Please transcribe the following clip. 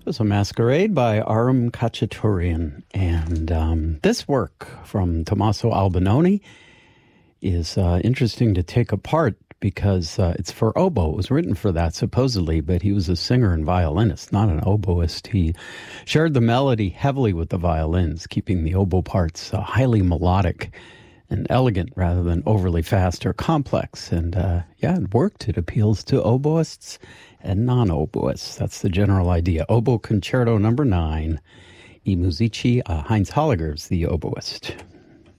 It was a masquerade by Aram Khachaturian. And this work from Tommaso Albinoni is interesting to take apart because it's for oboe. It was written for that, supposedly, but he was a singer and violinist, not an oboist. He shared the melody heavily with the violins, keeping the oboe parts highly melodic and elegant rather than overly fast or complex. And it worked. It appeals to oboists and non-oboists. That's the general idea. Oboe Concerto No. 9, I Musici, Heinz Holliger's the oboist.